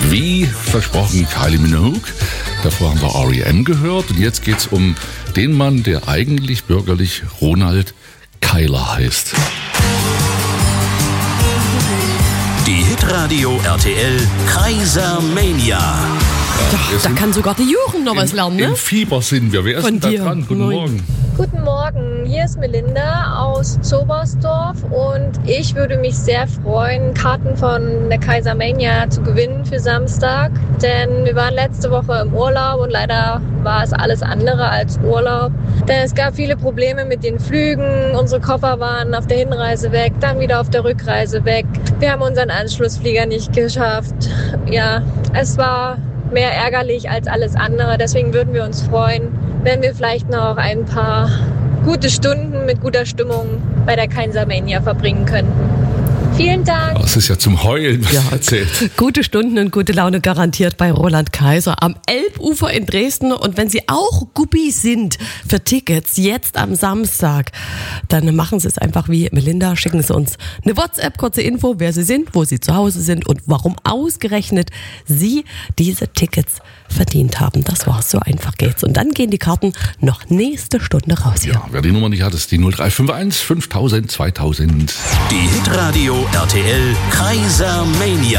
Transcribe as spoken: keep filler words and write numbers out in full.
Wie versprochen, Kylie Minogue. Davor haben wir R E M gehört. Und jetzt geht's um den Mann, der eigentlich bürgerlich Ronald Keiler heißt. Die Hitradio R T L Kaisermania. Ja, da kann sogar die Jugend noch was lernen, ne? Im Fieber sind wir. Wer ist Von denn da dir. dran? Guten Moin. Morgen. Guten Morgen, hier ist Melinda aus Zobersdorf und ich würde mich sehr freuen, Karten von der Kaisermania zu gewinnen für Samstag, denn wir waren letzte Woche im Urlaub und leider war es alles andere als Urlaub, denn es gab viele Probleme mit den Flügen, unsere Koffer waren auf der Hinreise weg, dann wieder auf der Rückreise weg, wir haben unseren Anschlussflieger nicht geschafft, ja, es war mehr ärgerlich als alles andere, deswegen würden wir uns freuen, wenn wir vielleicht noch ein paar gute Stunden mit guter Stimmung bei der Kaisermania verbringen könnten. Vielen Dank. Das ist ja zum Heulen, was Ja, er erzählt. Gute Stunden und gute Laune garantiert bei Roland Kaiser am Elbufer in Dresden. Und wenn Sie auch Guppi sind für Tickets jetzt am Samstag, dann machen Sie es einfach wie Melinda. Schicken Sie uns eine WhatsApp, kurze Info, wer Sie sind, wo Sie zu Hause sind und warum ausgerechnet Sie diese Tickets verdient haben. Das war's, so einfach geht's. Und dann gehen die Karten noch nächste Stunde raus hier. Ja, wer die Nummer nicht hat, ist die null drei fünf eins fünftausend zweitausend. Die Hitradio R T L Kaisermania.